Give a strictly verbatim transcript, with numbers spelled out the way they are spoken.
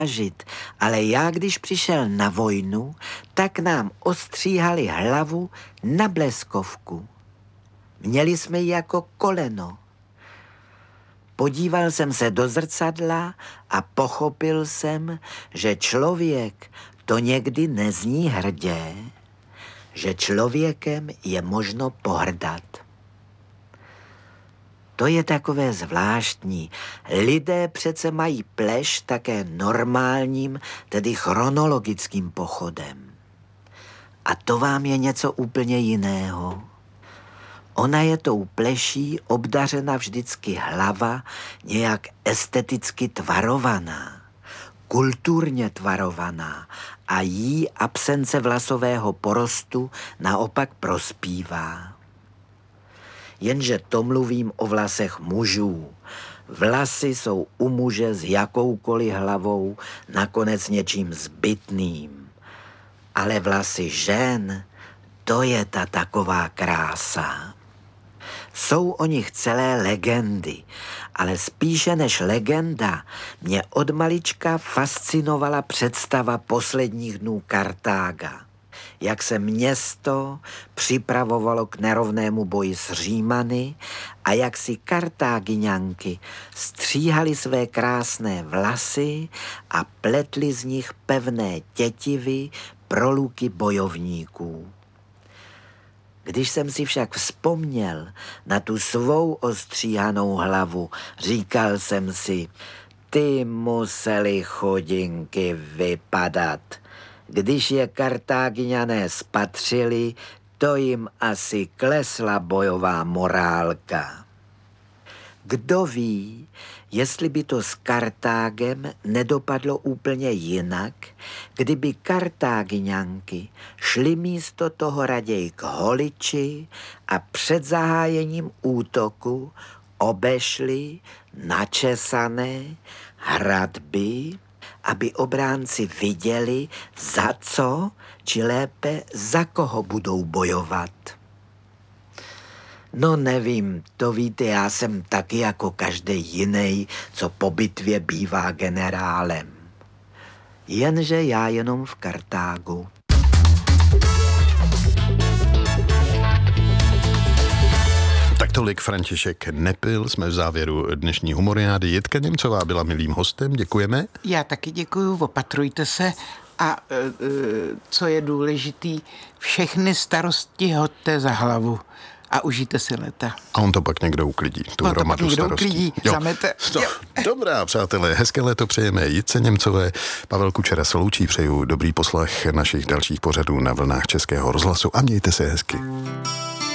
žít, ale já, když přišel na vojnu, tak nám ostříhali hlavu na bleskovku. Měli jsme ji jako koleno. Podíval jsem se do zrcadla a pochopil jsem, že člověk to někdy nezní hrdě, že člověkem je možno pohrdat. To je takové zvláštní. Lidé přece mají pleš také normálním, tedy chronologickým pochodem. A to vám je něco úplně jiného. Ona je tou pleší obdařena vždycky hlava nějak esteticky tvarovaná, kulturně tvarovaná a jí absence vlasového porostu naopak prospívá. Jenže to mluvím o vlasech mužů. Vlasy jsou u muže s jakoukoliv hlavou nakonec něčím zbytným. Ale vlasy žen, to je ta taková krása. Jsou o nich celé legendy, ale spíše než legenda mě od malička fascinovala představa posledních dnů Kartága. Jak se město připravovalo k nerovnému boji s Římany a jak si Kartágiňanky stříhali své krásné vlasy a pletli z nich pevné tětivy pro luky bojovníků. Když jsem si však vzpomněl na tu svou ostříhanou hlavu, říkal jsem si, ty museli chudinky vypadat. Když je Kartágiňané spatřili, to jim asi klesla bojová morálka. Kdo ví, jestli by to s Kartágem nedopadlo úplně jinak, kdyby Kartágiňanky šly místo toho raději k holiči a před zahájením útoku obešly načesané hradby, aby obránci viděli, za co, či lépe za koho budou bojovat. No nevím, to víte, já jsem taky jako každý jiný, co po bitvě bývá generálem. Jenže já jenom v Kartágu. Tak tolik František Nepil, jsme v závěru dnešní humoriády. Jitka Němcová byla milým hostem, děkujeme. Já taky děkuju, opatrujte se a e, e, co je důležitý, všechny starosti hoďte za hlavu a užijte si léta. A on to pak někdo uklidí, tu on hromadu někdo starostí. Uklidí, jo. zamete. No, dobrá, přátelé, hezké léto přejeme Jitce Němcové. Pavel Kučera se loučí, přeju dobrý poslech našich dalších pořadů na vlnách Českého rozhlasu a mějte se hezky.